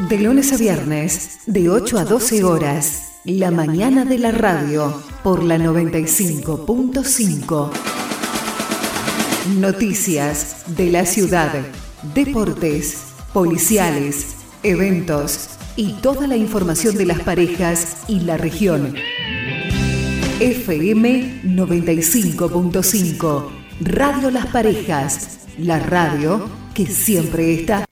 De lunes a viernes, de 8 a 12 horas, la mañana de la radio, por la 95.5. Noticias de la ciudad, deportes, policiales, eventos y toda la información de las parejas y la región. FM 95.5, Radio Las Parejas, la radio que siempre está.